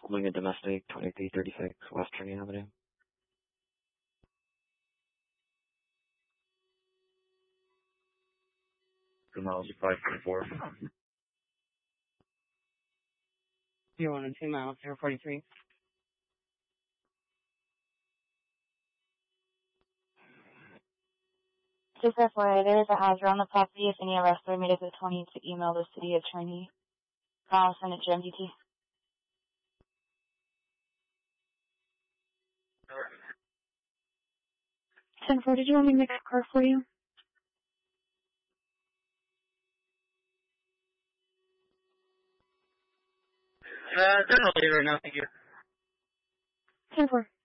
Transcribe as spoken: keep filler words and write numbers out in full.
Calling a domestic, twenty-three thirty-six West Trinity Avenue. Chronology five forty-four. zero one two miles, zero forty-three. Just F Y I, there is a hazard on the property. If any arrests are made at the twenty to email the city attorney. I'll send it to M D T. ten four, did you want me to make a car for you? Uh, generally right now, thank you. ten four.